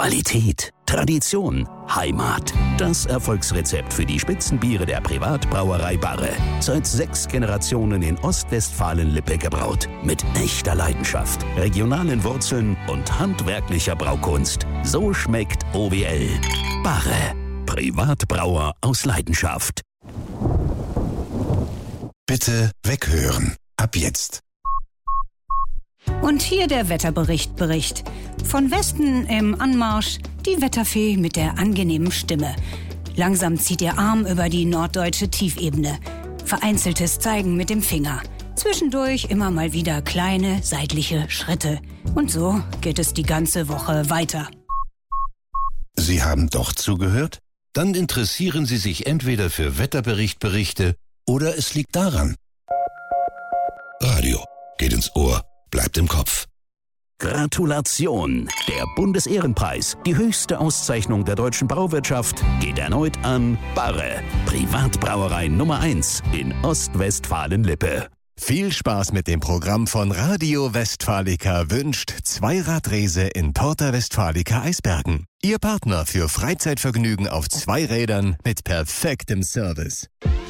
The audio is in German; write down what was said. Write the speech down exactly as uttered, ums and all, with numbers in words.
Qualität, Tradition, Heimat. Das Erfolgsrezept für die Spitzenbiere der Privatbrauerei Barre. Seit sechs Generationen in Ostwestfalen-Lippe gebraut. Mit echter Leidenschaft, regionalen Wurzeln und handwerklicher Braukunst. So schmeckt O W L. Barre. Privatbrauer aus Leidenschaft. Bitte weghören. Ab jetzt. Und hier der Wetterbericht Bericht. Von Westen im Anmarsch die Wetterfee mit der angenehmen Stimme. Langsam zieht ihr Arm über die norddeutsche Tiefebene. Vereinzeltes Zeigen mit dem Finger. Zwischendurch immer mal wieder kleine seitliche Schritte. Und so geht es die ganze Woche weiter. Sie haben doch zugehört? Dann interessieren Sie sich entweder für Wetterberichtberichte oder es liegt daran. Radio geht ins Ohr, bleibt im Kopf. Gratulation! Der Bundesehrenpreis, die höchste Auszeichnung der deutschen Brauwirtschaft, geht erneut an Barre, Privatbrauerei Nummer eins in Ostwestfalen-Lippe. Viel Spaß mit dem Programm von Radio Westfalica wünscht Zweiradrese in Porta Westfalica Eisbergen. Ihr Partner für Freizeitvergnügen auf zwei Rädern mit perfektem Service.